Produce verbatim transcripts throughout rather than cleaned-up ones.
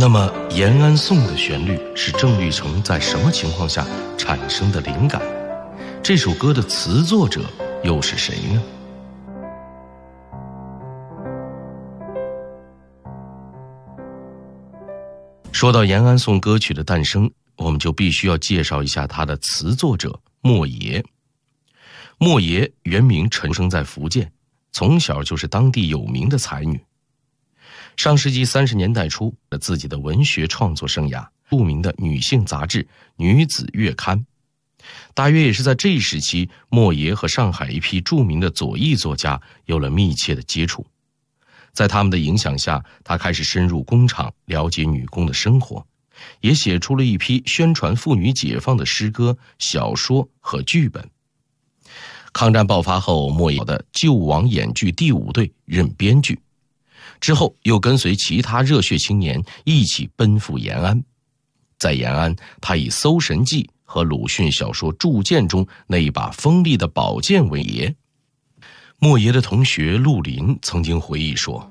那么延安颂的旋律是郑律成在什么情况下产生的灵感？这首歌的词作者又是谁呢？说到延安颂歌曲的诞生，我们就必须要介绍一下它的词作者莫邪。莫邪原名陈，生在福建，从小就是当地有名的才女。上世纪三十年代初，了自己的文学创作生涯，著名的女性杂志《女子月刊》。大约也是在这一时期，莫邪和上海一批著名的左翼作家有了密切的接触。在他们的影响下，他开始深入工厂，了解女工的生活，也写出了一批宣传妇女解放的诗歌、小说和剧本。抗战爆发后，莫邪的救亡演剧第五队任编剧，之后又跟随其他热血青年一起奔赴延安。在延安，他以《搜神记》和鲁迅小说《铸剑》中那一把锋利的宝剑为爷。莫邪的同学陆林曾经回忆说：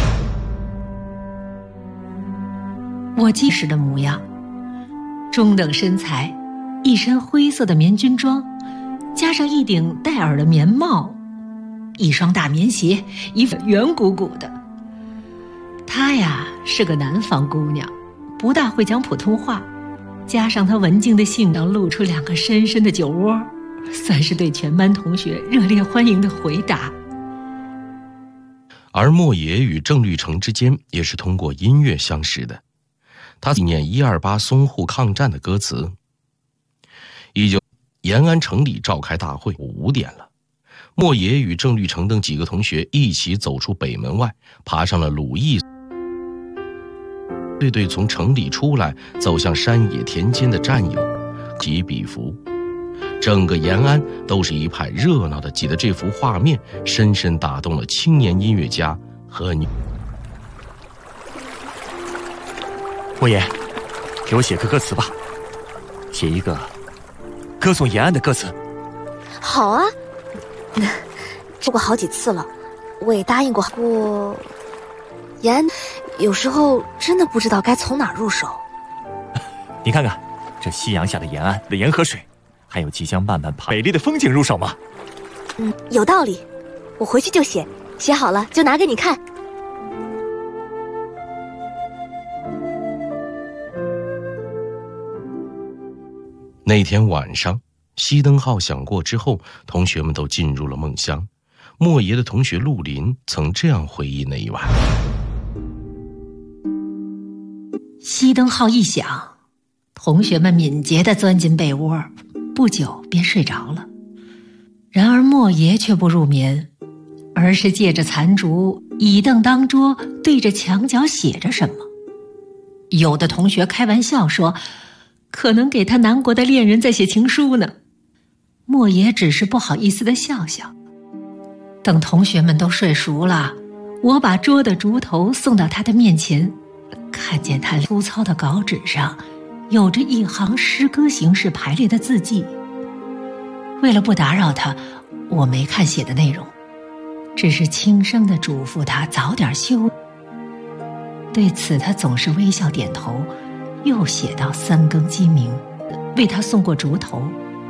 我记时的模样，中等身材，一身灰色的棉军装，加上一顶戴耳的棉帽，一双大棉鞋，衣服圆鼓鼓的。她呀是个南方姑娘，不大会讲普通话，加上她文静的性格，露出两个深深的酒窝，算是对全班同学热烈欢迎的回答。 而莫邪与郑律成之间也是通过音乐相识的。他纪念一二八淞沪抗战的歌词：一九延安城里召开大会，五点了。莫邪与郑律成等几个同学一起走出北门外，爬上了鲁艺队队从城里出来，走向山野田间的战友，起笔符。整个延安都是一派热闹的，挤得这幅画面深深打动了青年音乐家和女。 莫邪，给我写个歌词吧，写一个歌颂延安的歌词。 好啊，说过好几次了，我也答应过过。延安有时候真的不知道该从哪入手。 你看看，这夕阳下的延安的沿河水，还有即将慢慢爬美丽的风景入手吗？ 嗯，有道理，我回去就写，写好了就拿给你看。 那天晚上，熄灯号响过之后，同学们都进入了梦乡。莫邪的同学陆林曾这样回忆那一晚： 熄灯号一响，同学们敏捷地钻进被窝，不久便睡着了。然而莫邪却不入眠，而是借着残烛，倚凳当桌，对着墙角写着什么。有的同学开玩笑说，可能给他南国的恋人在写情书呢。莫邪只是不好意思地笑笑。等同学们都睡熟了，我把桌的竹头送到他的面前，看见他粗糙的稿纸上有着一行诗歌形式排列的字迹。为了不打扰他，我没看写的内容，只是轻声地嘱咐他早点休。对此他总是微笑点头，又写到三更鸡鸣，为他送过竹头，